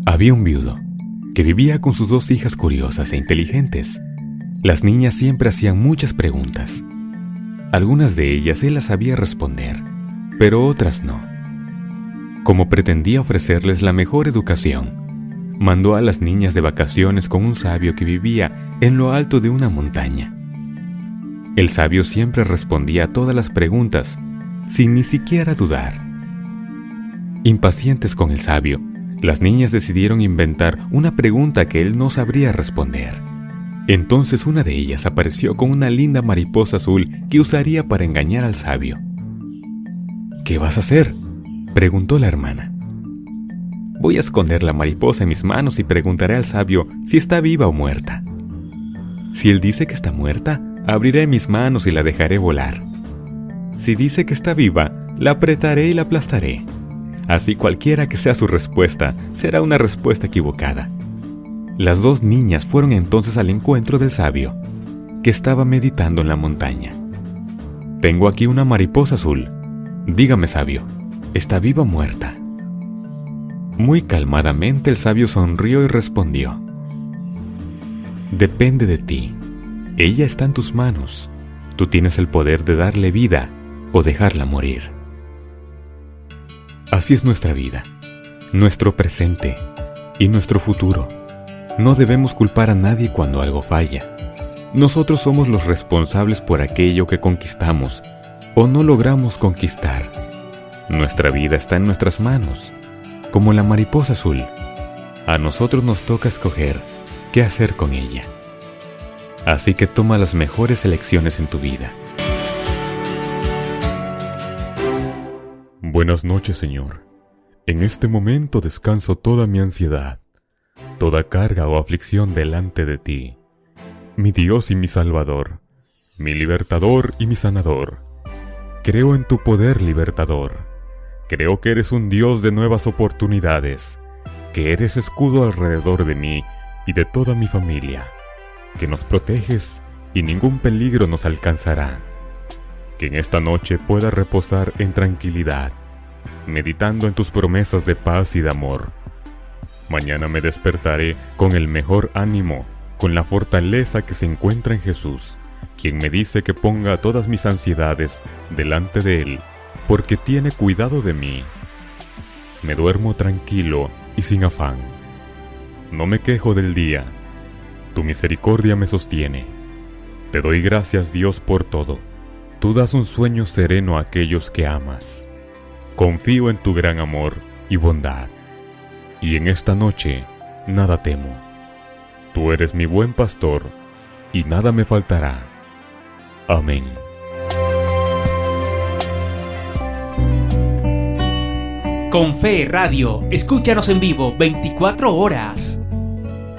Había un viudo que vivía con sus 2 hijas curiosas e inteligentes. Las niñas siempre hacían muchas preguntas. Algunas de ellas él las sabía responder, pero otras no. Como pretendía ofrecerles la mejor educación, mandó a las niñas de vacaciones con un sabio que vivía en lo alto de una montaña. El sabio siempre respondía a todas las preguntas, sin ni siquiera dudar. Impacientes con el sabio, las niñas decidieron inventar una pregunta que él no sabría responder. Entonces una de ellas apareció con una linda mariposa azul que usaría para engañar al sabio. «¿Qué vas a hacer?», preguntó la hermana. «Voy a esconder la mariposa en mis manos y preguntaré al sabio si está viva o muerta. Si él dice que está muerta, abriré mis manos y la dejaré volar. Si dice que está viva, la apretaré y la aplastaré. Así cualquiera que sea su respuesta, será una respuesta equivocada». Las 2 niñas fueron entonces al encuentro del sabio, que estaba meditando en la montaña. «Tengo aquí una mariposa azul. Dígame, sabio, ¿está viva o muerta?». Muy calmadamente el sabio sonrió y respondió: «Depende de ti. Ella está en tus manos. Tú tienes el poder de darle vida o dejarla morir». Así es nuestra vida, nuestro presente y nuestro futuro. No debemos culpar a nadie cuando algo falla. Nosotros somos los responsables por aquello que conquistamos o no logramos conquistar. Nuestra vida está en nuestras manos, como la mariposa azul. A nosotros nos toca escoger qué hacer con ella. Así que toma las mejores elecciones en tu vida. Buenas noches, Señor. En este momento descanso toda mi ansiedad, toda carga o aflicción delante de ti, mi Dios y mi Salvador, mi libertador y mi sanador. Creo en tu poder libertador. Creo que eres un Dios de nuevas oportunidades, que eres escudo alrededor de mí y de toda mi familia, que nos proteges y ningún peligro nos alcanzará. Que en esta noche pueda reposar en tranquilidad, meditando en tus promesas de paz y de amor. Mañana me despertaré con el mejor ánimo, con la fortaleza que se encuentra en Jesús, quien me dice que ponga todas mis ansiedades delante de Él, porque tiene cuidado de mí. Me duermo tranquilo y sin afán. No me quejo del día. Tu misericordia me sostiene. Te doy gracias, Dios, por todo. Tú das un sueño sereno a aquellos que amas. Confío en tu gran amor y bondad. Y en esta noche nada temo. Tú eres mi buen pastor y nada me faltará. Amén. Con Fe Radio, escúchanos en vivo 24 horas.